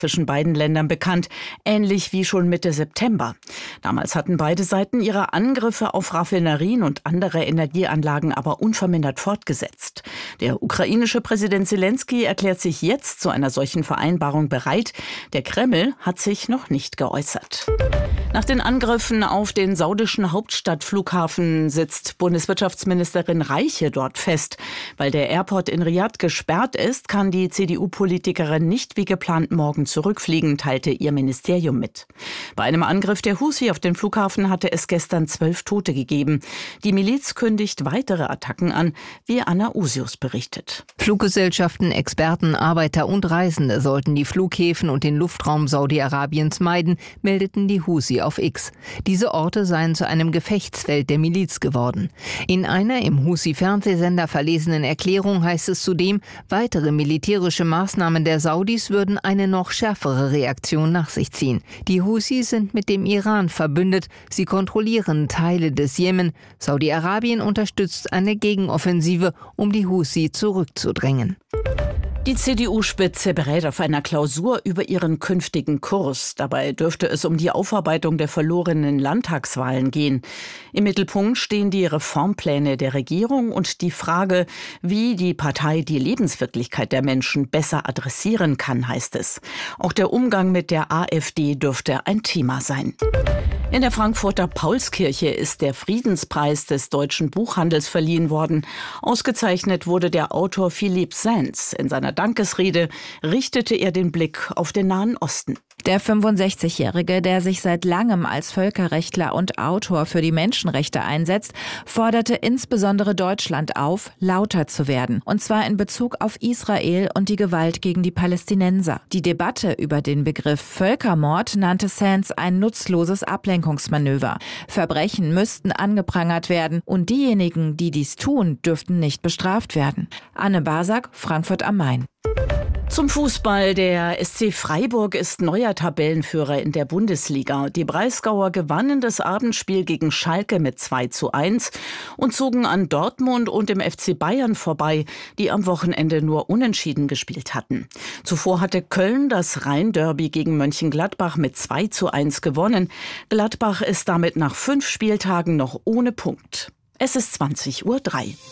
zwischen beiden Ländern bekannt, ähnlich wie schon Mitte September. Damals hatten beide Seiten ihre Angriffe auf Raffinerien und andere Energieanlagen aber unvermindert fortgesetzt. Der ukrainische Präsident Selenskyj erklärt sich jetzt zu einer solchen Vereinbarung bereit. Der Kreml hat sich noch nicht geäußert. Nach den Angriffen auf den saudischen Hauptstadtflughafen sitzt Bundeswirtschaftsministerin Reiche dort fest. Weil der Airport in Riad gesperrt ist, kann die CDU-Politikerin nicht wie geplant morgen zurückfliegen, teilte ihr Ministerium mit. Bei einem Angriff der Houthi auf den Flughafen hatte es gestern 12 Tote gegeben. Die Miliz kündigt weitere Attacken an, wie Anna Usius berichtet. Fluggesellschaften, Experten, Arbeiter und Reisende sollten die Flughäfen und den Luftraum Saudi-Arabiens meiden, meldeten die Houthi auf X. Diese Orte seien zu einem Gefechtsfeld der Miliz geworden. In einer im Houthi-Fernsehsender verlesenen Erklärung heißt es zudem, weitere militärische Maßnahmen der Saudis würden eine noch schärfere Reaktion nach sich ziehen. Die Houthi sind mit dem Iran verbündet. Sie kontrollieren Teile des Jemen. Saudi-Arabien unterstützt eine Gegenoffensive, um die Houthi zurückzudrängen. Die CDU-Spitze berät auf einer Klausur über ihren künftigen Kurs. Dabei dürfte es um die Aufarbeitung der verlorenen Landtagswahlen gehen. Im Mittelpunkt stehen die Reformpläne der Regierung und die Frage, wie die Partei die Lebenswirklichkeit der Menschen besser adressieren kann, heißt es. Auch der Umgang mit der AfD dürfte ein Thema sein. In der Frankfurter Paulskirche ist der Friedenspreis des deutschen Buchhandels verliehen worden. Ausgezeichnet wurde der Autor Philippe Sands. In seiner Dankesrede richtete er den Blick auf den Nahen Osten. Der 65-Jährige, der sich seit langem als Völkerrechtler und Autor für die Menschenrechte einsetzt, forderte insbesondere Deutschland auf, lauter zu werden. Und zwar in Bezug auf Israel und die Gewalt gegen die Palästinenser. Die Debatte über den Begriff Völkermord nannte Sands ein nutzloses Ablenkungsmanöver. Verbrechen müssten angeprangert werden und diejenigen, die dies tun, dürften nicht bestraft werden. Anne Basak, Frankfurt am Main. Zum Fußball. Der SC Freiburg ist neuer Tabellenführer in der Bundesliga. Die Breisgauer gewannen das Abendspiel gegen Schalke mit 2:1 und zogen an Dortmund und dem FC Bayern vorbei, die am Wochenende nur unentschieden gespielt hatten. Zuvor hatte Köln das Rhein-Derby gegen Mönchengladbach mit 2:1 gewonnen. Gladbach ist damit nach 5 Spieltagen noch ohne Punkt. Es ist 20:03 Uhr.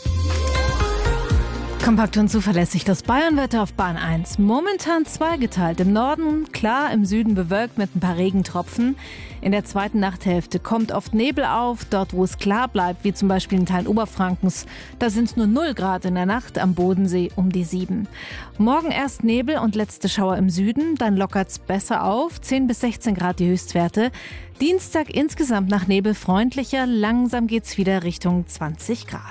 Kompakt und zuverlässig das Bayernwetter auf Bahn 1. Momentan zweigeteilt. Im Norden klar, im Süden bewölkt mit ein paar Regentropfen. In der zweiten Nachthälfte kommt oft Nebel auf. Dort, wo es klar bleibt, wie zum Beispiel in Teilen Oberfrankens, da sind es nur 0 Grad in der Nacht, am Bodensee um die 7. Morgen erst Nebel und letzte Schauer im Süden, dann lockert's besser auf, 10 bis 16 Grad die Höchstwerte. Dienstag insgesamt nach Nebel freundlicher, langsam geht's wieder Richtung 20 Grad.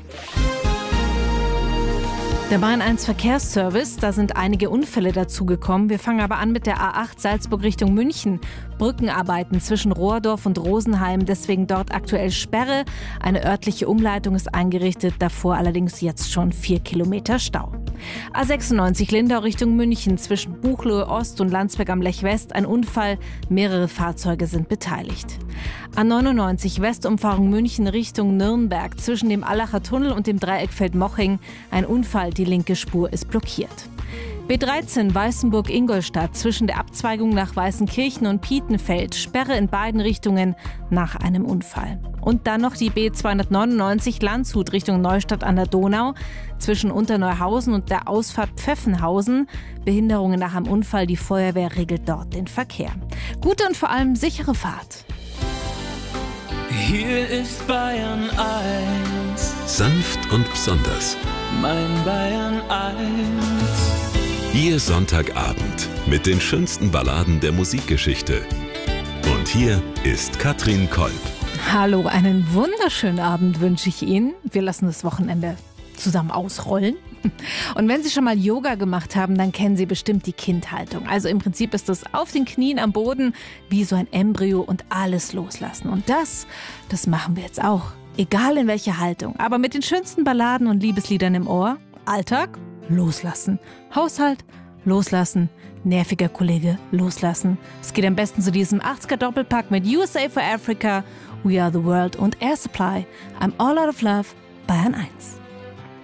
Der Bahn 1 Verkehrsservice, da sind einige Unfälle dazugekommen. Wir fangen aber an mit der A8 Salzburg Richtung München. Brückenarbeiten zwischen Rohrdorf und Rosenheim, deswegen dort aktuell Sperre. Eine örtliche Umleitung ist eingerichtet, davor allerdings jetzt schon 4 Kilometer Stau. A96 Lindau Richtung München zwischen Buchloe Ost und Landsberg am Lech West ein Unfall. Mehrere Fahrzeuge sind beteiligt. A99 Westumfahrung München Richtung Nürnberg zwischen dem Allacher Tunnel und dem Dreieckfeld Moching. Ein Unfall, die linke Spur ist blockiert. B13 Weißenburg-Ingolstadt zwischen der Abzweigung nach Weißenkirchen und Pietenfeld. Sperre in beiden Richtungen nach einem Unfall. Und dann noch die B299 Landshut Richtung Neustadt an der Donau zwischen Unterneuhausen und der Ausfahrt Pfeffenhausen. Behinderungen nach einem Unfall, die Feuerwehr regelt dort den Verkehr. Gute und vor allem sichere Fahrt. Hier ist Bayern 1. Sanft und besonders. Mein Bayern 1. Ihr Sonntagabend mit den schönsten Balladen der Musikgeschichte. Und hier ist Katrin Kolb. Hallo, einen wunderschönen Abend wünsche ich Ihnen. Wir lassen das Wochenende zusammen ausrollen. Und wenn Sie schon mal Yoga gemacht haben, dann kennen Sie bestimmt die Kindhaltung. Also im Prinzip ist das auf den Knien am Boden wie so ein Embryo und alles loslassen. Und das machen wir jetzt auch. Egal in welcher Haltung, aber mit den schönsten Balladen und Liebesliedern im Ohr. Alltag, loslassen. Haushalt, loslassen. Nerviger Kollege, loslassen. Es geht am besten zu diesem 80er-Doppelpack mit USA for Africa, We Are the World und Air Supply. I'm All Out of Love, Bayern 1.